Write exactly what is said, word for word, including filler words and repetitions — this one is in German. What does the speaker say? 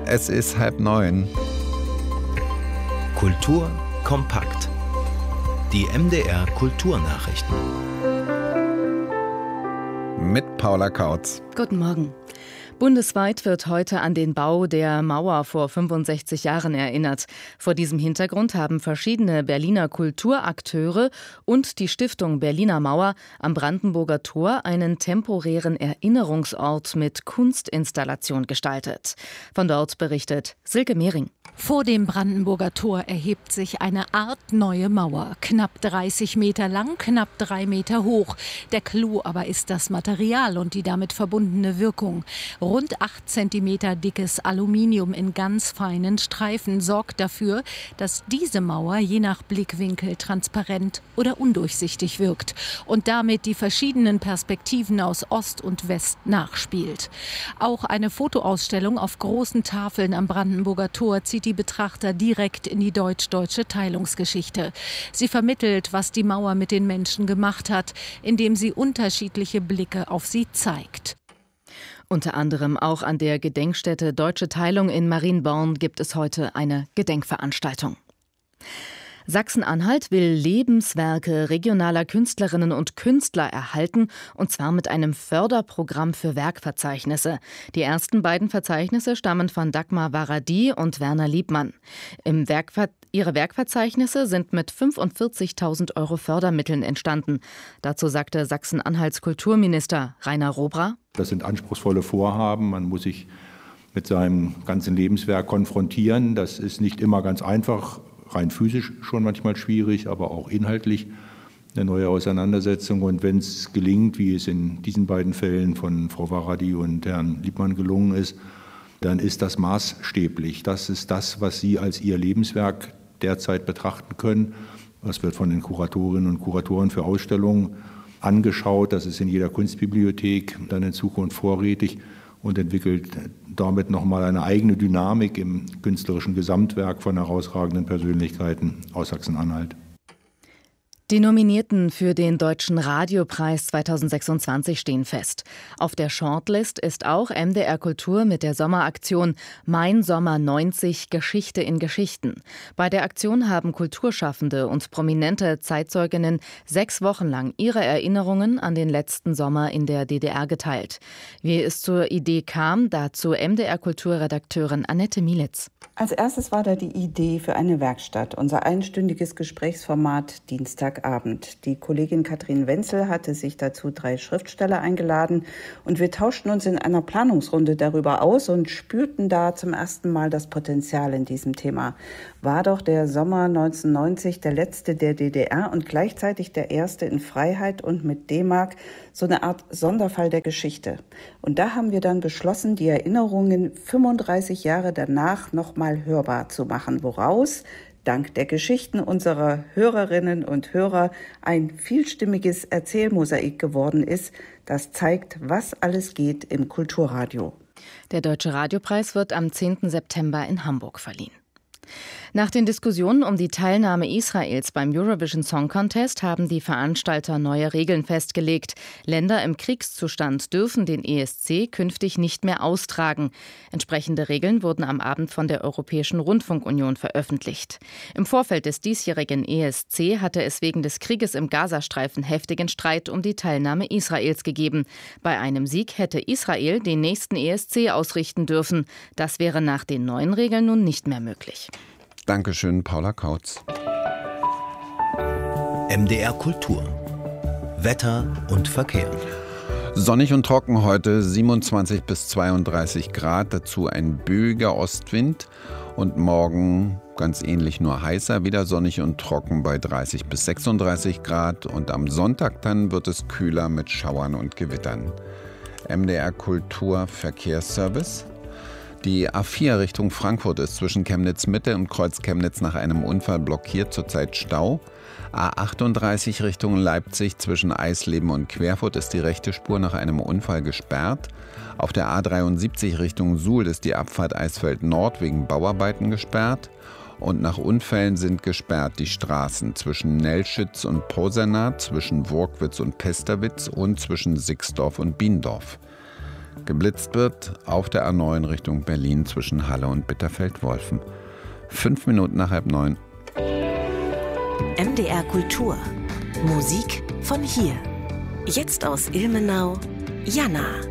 Es ist halb neun. Kultur kompakt. Die M D R Kulturnachrichten. Mit Paula Kautz. Guten Morgen. Bundesweit wird heute an den Bau der Mauer vor fünfundsechzig Jahren erinnert. Vor diesem Hintergrund haben verschiedene Berliner Kulturakteure und die Stiftung Berliner Mauer am Brandenburger Tor einen temporären Erinnerungsort mit Kunstinstallation gestaltet. Von dort berichtet Silke Mehring. Vor dem Brandenburger Tor erhebt sich eine Art neue Mauer. Knapp dreißig Meter lang, knapp drei Meter hoch. Der Clou aber ist das Material und die damit verbundene Wirkung. Rund acht Zentimeter dickes Aluminium in ganz feinen Streifen sorgt dafür, dass diese Mauer je nach Blickwinkel transparent oder undurchsichtig wirkt und damit die verschiedenen Perspektiven aus Ost und West nachspielt. Auch eine Fotoausstellung auf großen Tafeln am Brandenburger Tor zieht die Betrachter direkt in die deutsch-deutsche Teilungsgeschichte. Sie vermittelt, was die Mauer mit den Menschen gemacht hat, indem sie unterschiedliche Blicke auf sie zeigt. Unter anderem auch an der Gedenkstätte Deutsche Teilung in Marienborn gibt es heute eine Gedenkveranstaltung. Sachsen-Anhalt will Lebenswerke regionaler Künstlerinnen und Künstler erhalten, und zwar mit einem Förderprogramm für Werkverzeichnisse. Die ersten beiden Verzeichnisse stammen von Dagmar Varadi und Werner Liebmann. Im Werkver- Ihre Werkverzeichnisse sind mit fünfundvierzigtausend Euro Fördermitteln entstanden. Dazu sagte Sachsen-Anhalts Kulturminister Rainer Robra: Das sind anspruchsvolle Vorhaben. Man muss sich mit seinem ganzen Lebenswerk konfrontieren. Das ist nicht immer ganz einfach. Rein physisch schon manchmal schwierig, aber auch inhaltlich eine neue Auseinandersetzung. Und wenn es gelingt, wie es in diesen beiden Fällen von Frau Varadi und Herrn Liebmann gelungen ist, dann ist das maßstäblich. Das ist das, was Sie als Ihr Lebenswerk derzeit betrachten können. Das wird von den Kuratorinnen und Kuratoren für Ausstellungen angeschaut. Das ist in jeder Kunstbibliothek dann in Zukunft vorrätig und entwickelt damit nochmal eine eigene Dynamik im künstlerischen Gesamtwerk von herausragenden Persönlichkeiten aus Sachsen-Anhalt. Die Nominierten für den Deutschen Radiopreis zweitausendsechsundzwanzig stehen fest. Auf der Shortlist ist auch M D R Kultur mit der Sommeraktion Mein Sommer neunzig – Geschichte in Geschichten. Bei der Aktion haben Kulturschaffende und prominente Zeitzeuginnen sechs Wochen lang ihre Erinnerungen an den letzten Sommer in der D D R geteilt. Wie es zur Idee kam, dazu M D R Kulturredakteurin Annette Mielitz. Als erstes war da die Idee für eine Werkstatt, unser einstündiges Gesprächsformat Dienstagabend. Die Kollegin Katrin Wenzel hatte sich dazu drei Schriftsteller eingeladen und wir tauschten uns in einer Planungsrunde darüber aus und spürten da zum ersten Mal das Potenzial in diesem Thema. War doch der Sommer neunzehnhundertneunzig der letzte der D D R und gleichzeitig der erste in Freiheit und mit D-Mark, so eine Art Sonderfall der Geschichte. Und da haben wir dann beschlossen, die Erinnerungen fünfunddreißig Jahre danach nochmal hörbar zu machen, woraus dank der Geschichten unserer Hörerinnen und Hörer ein vielstimmiges Erzählmosaik geworden ist, das zeigt, was alles geht im Kulturradio. Der Deutsche Radiopreis wird am zehnten September in Hamburg verliehen. Nach den Diskussionen um die Teilnahme Israels beim Eurovision Song Contest haben die Veranstalter neue Regeln festgelegt. Länder im Kriegszustand dürfen den E S C künftig nicht mehr austragen. Entsprechende Regeln wurden am Abend von der Europäischen Rundfunkunion veröffentlicht. Im Vorfeld des diesjährigen E S C hatte es wegen des Krieges im Gazastreifen heftigen Streit um die Teilnahme Israels gegeben. Bei einem Sieg hätte Israel den nächsten E S C ausrichten dürfen. Das wäre nach den neuen Regeln nun nicht mehr möglich. Dankeschön, Paula Kautz. M D R Kultur. Wetter und Verkehr. Sonnig und trocken heute, siebenundzwanzig bis zweiunddreißig Grad, dazu ein böiger Ostwind. Und morgen ganz ähnlich, nur heißer, wieder sonnig und trocken bei dreißig bis sechsunddreißig Grad. Und am Sonntag dann wird es kühler mit Schauern und Gewittern. M D R Kultur Verkehrsservice. Die A vier Richtung Frankfurt ist zwischen Chemnitz-Mitte und Kreuz-Chemnitz nach einem Unfall blockiert, zurzeit Stau. A achtunddreißig Richtung Leipzig zwischen Eisleben und Querfurt ist die rechte Spur nach einem Unfall gesperrt. Auf der A dreiundsiebzig Richtung Suhl ist die Abfahrt Eisfeld Nord wegen Bauarbeiten gesperrt. Und nach Unfällen sind gesperrt die Straßen zwischen Nelschitz und Posenna, zwischen Wurkwitz und Pesterwitz und zwischen Sixdorf und Biendorf. Geblitzt wird auf der A neun Richtung Berlin zwischen Halle und Bitterfeld-Wolfen. Fünf Minuten nach halb neun. M D R Kultur. Musik von hier. Jetzt aus Ilmenau, Jana.